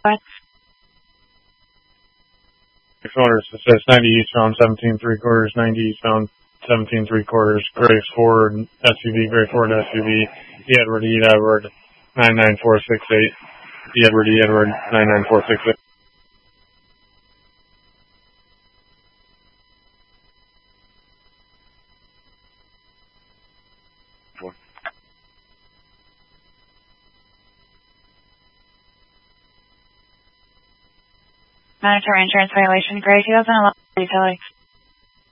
Orders, it says 90 eastbound, 17 3/4, 90 eastbound, 17 3/4, Grace Ford, SUV, Gray Ford SUV, Edward E. Edward, 99468, Edward E. Edward, 99468. Mandatory insurance violation, Gray 2011 utility.